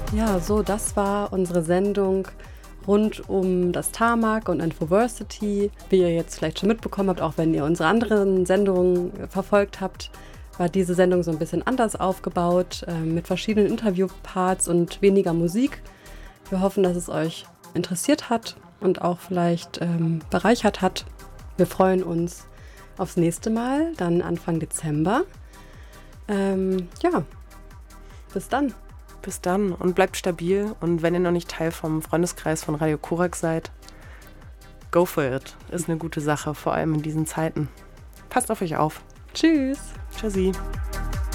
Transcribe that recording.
Ja, so, das war unsere Sendung rund um das Tarmac und Infoversity. Wie ihr jetzt vielleicht schon mitbekommen habt, auch wenn ihr unsere anderen Sendungen verfolgt habt, war diese Sendung so ein bisschen anders aufgebaut, mit verschiedenen Interviewparts und weniger Musik. Wir hoffen, dass es euch interessiert hat und auch vielleicht bereichert hat. Wir freuen uns aufs nächste Mal, dann Anfang Dezember. Ja, bis dann. Bis dann und bleibt stabil. Und wenn ihr noch nicht Teil vom Freundeskreis von Radio Korax seid, go for it. Ist eine gute Sache, vor allem in diesen Zeiten. Passt auf euch auf. Tschüss. Tschüssi.